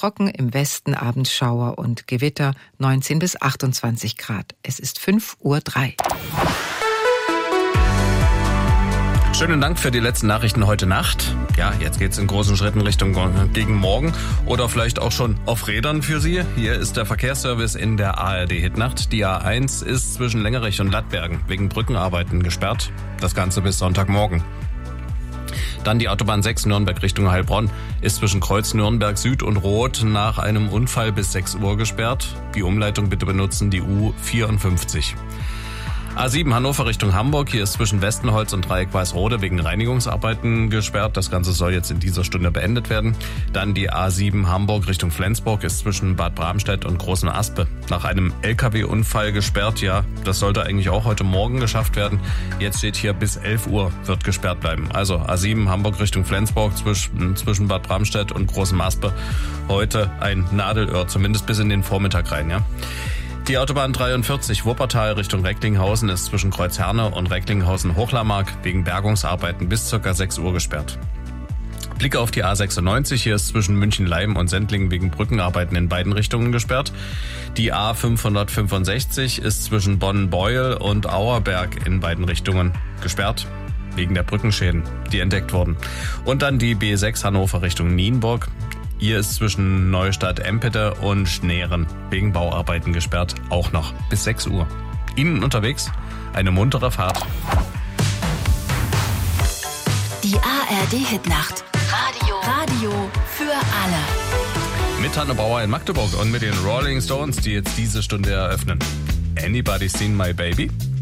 trocken, im Westen Abendschauer und Gewitter, 19 bis 28 Grad. Es ist 5:03 Uhr. Schönen Dank für die letzten Nachrichten heute Nacht. Ja, jetzt geht's in großen Schritten Richtung gegen morgen oder vielleicht auch schon auf Rädern für Sie. Hier ist der Verkehrsservice in der ARD-Hitnacht. Die A1 ist zwischen Längerich und Lattbergen wegen Brückenarbeiten gesperrt. Das Ganze bis Sonntagmorgen. Dann die Autobahn 6 Nürnberg Richtung Heilbronn ist zwischen Kreuz Nürnberg Süd und Rot nach einem Unfall bis 6 Uhr gesperrt. Die Umleitung bitte benutzen die U54. A7 Hannover Richtung Hamburg, hier ist zwischen Westenholz und Dreieck Weißrode wegen Reinigungsarbeiten gesperrt. Das Ganze soll jetzt in dieser Stunde beendet werden. Dann die A7 Hamburg Richtung Flensburg ist zwischen Bad Bramstedt und Großen Aspe nach einem LKW-Unfall gesperrt. Ja, das sollte eigentlich auch heute Morgen geschafft werden. Jetzt steht hier bis 11 Uhr wird gesperrt bleiben. Also A7 Hamburg Richtung Flensburg zwischen Bad Bramstedt und Großem Aspe. Heute ein Nadelöhr, zumindest bis in den Vormittag rein, ja. Die Autobahn 43 Wuppertal Richtung Recklinghausen ist zwischen Kreuzherne und Recklinghausen-Hochlarmark wegen Bergungsarbeiten bis ca. 6 Uhr gesperrt. Blick auf die A96, hier ist zwischen München-Leim und Sendling wegen Brückenarbeiten in beiden Richtungen gesperrt. Die A565 ist zwischen Bonn-Beuel und Auerberg in beiden Richtungen gesperrt, wegen der Brückenschäden, die entdeckt wurden. Und dann die B6 Hannover Richtung Nienburg. Hier ist zwischen Neustadt-Empede und Schneren wegen Bauarbeiten gesperrt, auch noch bis 6 Uhr. Ihnen unterwegs eine muntere Fahrt. Die ARD-Hitnacht. Radio für alle. Mit Hanne Bauer in Magdeburg und mit den Rolling Stones, die jetzt diese Stunde eröffnen. Anybody seen my baby?